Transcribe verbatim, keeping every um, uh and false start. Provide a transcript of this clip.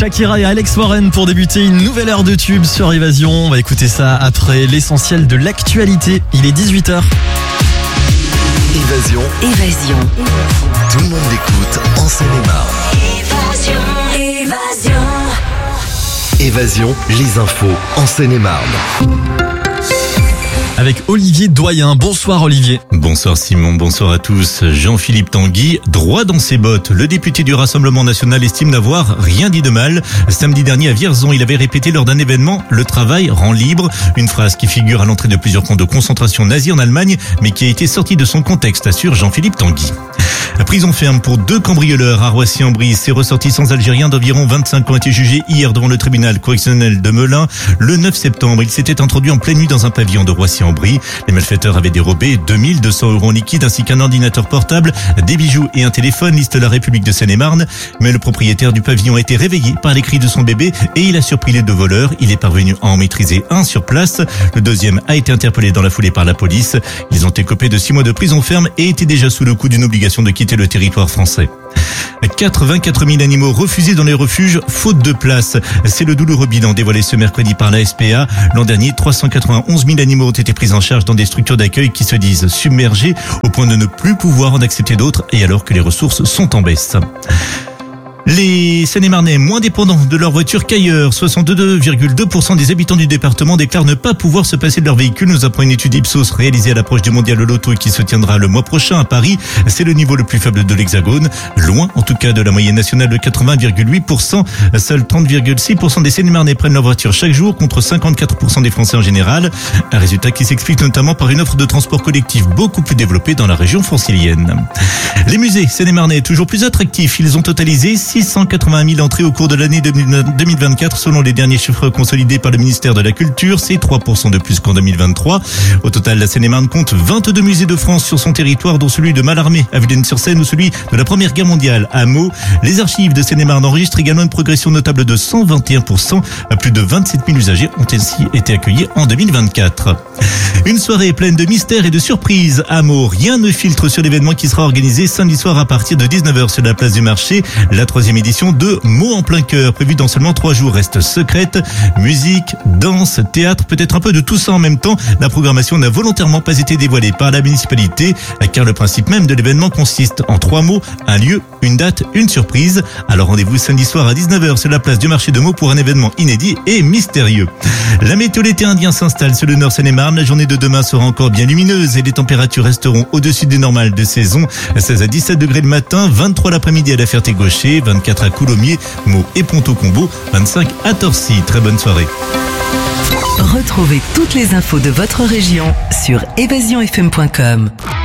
Shakira et Alex Warren pour débuter une nouvelle heure de tube sur Évasion. On va écouter ça après l'essentiel de l'actualité. Il est dix-huit heures. Évasion. Évasion. Tout le monde l'écoute en Seine-et-Marne. Évasion. Évasion. Évasion, les infos en Seine-et-Marne. Avec Olivier Doyen. Bonsoir Olivier. Bonsoir Simon, bonsoir à tous. Jean-Philippe Tanguy, droit dans ses bottes. Le député du Rassemblement National estime n'avoir rien dit de mal. Samedi dernier à Vierzon, il avait répété lors d'un événement « Le travail rend libre », une phrase qui figure à l'entrée de plusieurs camps de concentration nazis en Allemagne, mais qui a été sortie de son contexte, assure Jean-Philippe Tanguy. Prison ferme pour deux cambrioleurs à Roissy-en-Brie. Ces ressortissants algériens d'environ vingt-cinq ans ont été jugés hier devant le tribunal correctionnel de Melun. Le neuf septembre, ils s'étaient introduits en pleine nuit dans un pavillon de Roissy-en-Brie. Les malfaiteurs avaient dérobé deux mille deux cents euros en liquide ainsi qu'un ordinateur portable, des bijoux et un téléphone, liste la République de Seine-et-Marne. Mais le propriétaire du pavillon a été réveillé par les cris de son bébé et il a surpris les deux voleurs. Il est parvenu à en maîtriser un sur place. Le deuxième a été interpellé dans la foulée par la police. Ils ont écopé de six mois de prison ferme et étaient déjà sous le coup d'une obligation de quitter le territoire français. quatre-vingt-quatre mille animaux refusés dans les refuges, faute de place. C'est le douloureux bilan dévoilé ce mercredi par la S P A. L'an dernier, trois cent quatre-vingt-onze mille animaux ont été pris en charge dans des structures d'accueil qui se disent submergées au point de ne plus pouvoir en accepter d'autres et alors que les ressources sont en baisse. Les Seine-et-Marnais moins dépendants de leur voiture qu'ailleurs. soixante-deux virgule deux pour cent des habitants du département déclarent ne pas pouvoir se passer de leur véhicule, nous apprend une étude Ipsos réalisée à l'approche du mondial de l'auto qui se tiendra le mois prochain à Paris. C'est le niveau le plus faible de l'Hexagone, loin en tout cas de la moyenne nationale de quatre-vingts virgule huit pour cent. Seuls trente virgule six pour cent des Seine-et-Marnais prennent leur voiture chaque jour contre cinquante-quatre pour cent des Français en général. Un résultat qui s'explique notamment par une offre de transport collectif beaucoup plus développée dans la région francilienne. Les musées Seine-et-Marnais toujours plus attractifs. Ils ont totalisé six cent quatre-vingt mille entrées au cours de l'année deux mille vingt-quatre selon les derniers chiffres consolidés par le ministère de la Culture. C'est trois pour cent de plus qu'en deux mille vingt-trois. Au total, la Seine-et-Marne compte vingt-deux musées de France sur son territoire, dont celui de Mallarmé à Villennes-sur-Seine ou celui de la Première Guerre mondiale à Meaux. Les archives de Seine-et-Marne enregistrent également une progression notable de cent vingt et un pour cent. Plus de vingt-sept mille usagers ont ainsi été accueillis en deux mille vingt-quatre. Une soirée pleine de mystères et de surprises à Meaux. Rien ne filtre sur l'événement qui sera organisé samedi soir à partir de dix-neuf heures sur la place du marché. La troisième édition de Mots en plein cœur, prévue dans seulement trois jours, reste secrète. Musique, danse, théâtre, peut-être un peu de tout ça en même temps. La programmation n'a volontairement pas été dévoilée par la municipalité, car le principe même de l'événement consiste en trois mots: un lieu, une date, une surprise. Alors rendez-vous samedi soir à dix-neuf heures sur la place du marché de Meaux pour un événement inédit et mystérieux. La météo, l'été indien s'installe sur le nord Seine-et-Marne. La journée de demain sera encore bien lumineuse et les températures resteront au-dessus des normales de saison. seize à dix-sept degrés le matin, vingt-trois l'après-midi à la Ferté-Gaucher, vingt-quatre à Coulommiers, Meaux et Ponto-Combo, vingt-cinq à Torcy. Très bonne soirée. Retrouvez toutes les infos de votre région sur évasion f m point com.